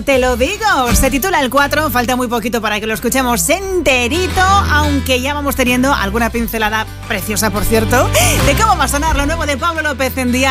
te lo digo. Se titula El 4, falta muy poquito para que lo escuchemos enterito, aunque ya vamos teniendo alguna pincelada preciosa, por cierto, de cómo va a sonar lo nuevo de Pablo López en Día.